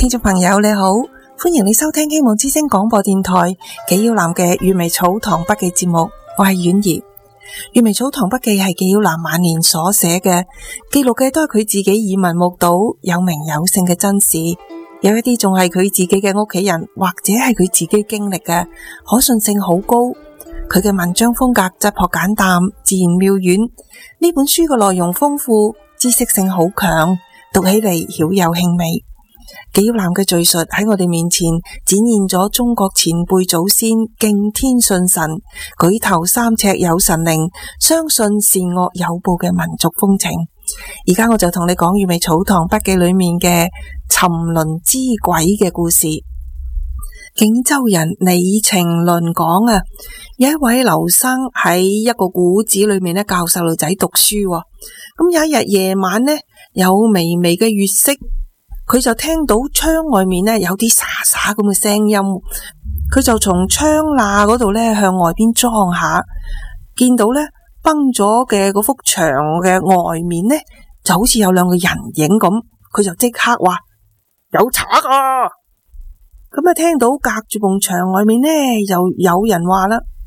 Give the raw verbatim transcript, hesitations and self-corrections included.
聽眾朋友你好，歡迎你收聽希望之聲廣播電台紀曉嵐嘅閱微草堂筆記節目，我係婉兒。閱微草堂筆記係紀曉嵐晚年所寫嘅，記錄嘅都係佢自己耳聞目睹有名有姓嘅真事，有一啲仲係佢自己嘅屋企人或者係佢自己經歷嘅，可信性好高。佢嘅文章風格質樸簡淡，自然妙遠。呢本書嘅內容豐富，知識性好強，讀起嚟曉有興味。紀曉嵐嘅敘述喺我哋面前展現咗中國前輩祖先敬天信神、舉頭三尺有神靈、相信善惡有報嘅民族風情。而家我就同你講閱微草堂筆記裏面嘅沉淪之鬼嘅故事。景州人李晴倫講啊，有一位劉生喺一個古寺裏面咧教細路仔讀書，咁有一日夜晚呢，有微微嘅月色，佢就聽到窗外面呢有啲沙沙咁嘅聲音，佢就從窗罅嗰度呢向外邊裝下，見到呢崩咗嘅嗰幅牆嘅外面呢就好似有兩個人影咁，佢就即刻話有賊啊！咁啊聽到隔住埲牆外面呢又有人話啦，